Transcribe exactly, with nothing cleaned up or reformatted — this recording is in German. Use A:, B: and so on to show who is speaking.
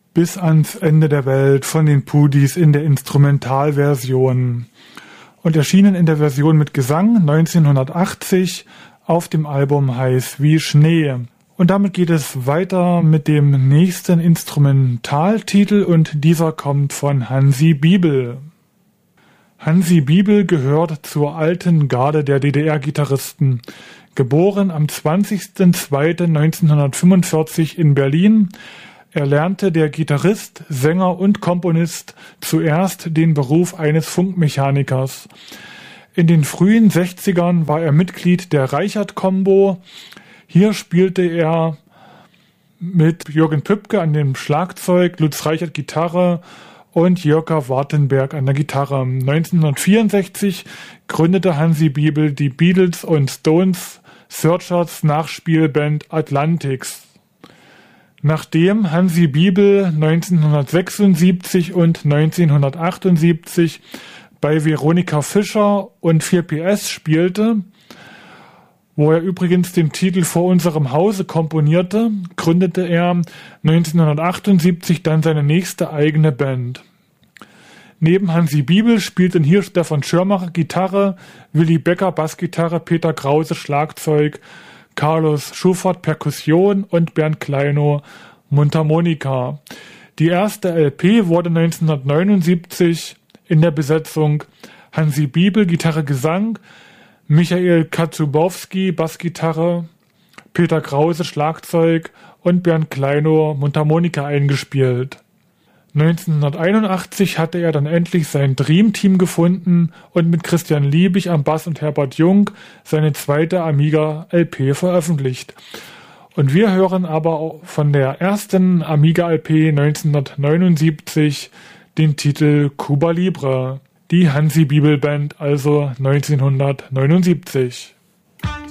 A: Bis ans Ende der Welt von den Pudis in der Instrumentalversion und erschienen in der Version mit Gesang neunzehnhundertachtzig auf dem Album Heiß wie Schnee. Und damit geht es weiter mit dem nächsten Instrumentaltitel und dieser kommt von Hansi Bibel. Hansi Bibel gehört zur alten Garde der D D R-Gitarristen. Geboren am zwanzigsten zweiten neunzehnhundertfünfundvierzig in Berlin, erlernte der Gitarrist, Sänger und Komponist zuerst den Beruf eines Funkmechanikers. In den frühen sechzigern war er Mitglied der Reichert-Combo. Hier spielte er mit Jürgen Püppke an dem Schlagzeug, Lutz Reichert Gitarre und Jörger Wartenberg an der Gitarre. neunzehnhundertvierundsechzig gründete Hansi Bibel die Beatles und Stones Searchers Nachspielband Atlantics. Nachdem Hansi Bibel neunzehnhundertsechsundsiebzig und neunzehnhundertachtundsiebzig bei Veronika Fischer und vier P S spielte, wo er übrigens den Titel Vor unserem Hause komponierte, gründete er neunzehnhundertachtundsiebzig dann seine nächste eigene Band. Neben Hansi Bibel spielten hier Stefan Schirmacher Gitarre, Willy Becker Bassgitarre, Peter Krause Schlagzeug, Carlos Schufert Perkussion und Bernd Kleinow Mundharmonika. Die erste L P wurde neunzehnhundertneunundsiebzig in der Besetzung Hansi Bibel Gitarre Gesang, Michael Katzubowski Bassgitarre, Peter Krause Schlagzeug und Bernd Kleinow Mundharmonika eingespielt. neunzehnhunderteinundachtzig hatte er dann endlich sein Dreamteam gefunden und mit Christian Liebig am Bass und Herbert Jung seine zweite Amiga-L P veröffentlicht. Und wir hören aber auch von der ersten Amiga-L P neunzehnhundertneunundsiebzig den Titel Cuba Libre, die Hansi Bibel Band, also neunzehnhundertneunundsiebzig.